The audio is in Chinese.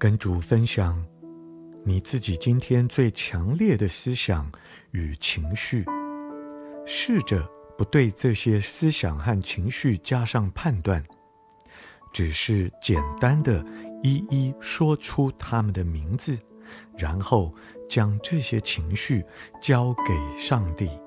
跟主分享你自己今天最强烈的思想与情绪，试着不对这些思想和情绪加上判断，只是简单的一一说出他们的名字，然后将这些情绪交给上帝。